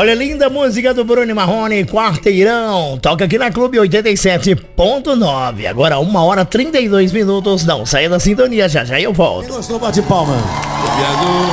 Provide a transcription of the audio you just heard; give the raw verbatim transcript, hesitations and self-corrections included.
Olha, linda música do Bruno Marrone, Quarteirão. Toca aqui na Clube oitenta e sete ponto nove. Agora uma hora e trinta e dois minutos. Não saia da sintonia, já já eu volto. Quem gostou, bate palma.